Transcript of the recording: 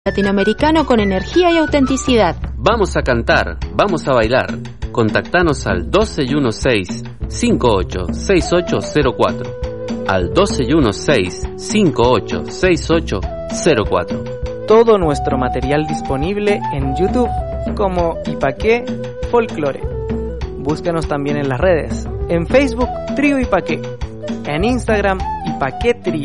Latinoamericano con energía y autenticidad. Vamos a cantar, vamos a bailar. Contactanos al 1216-586804. Al 1216-586804. Todo nuestro material disponible en YouTube como Ipaqué Folklore. Búscanos también en las redes. En Facebook, Trío Ipaqué. En Instagram, Ipaqué Trío.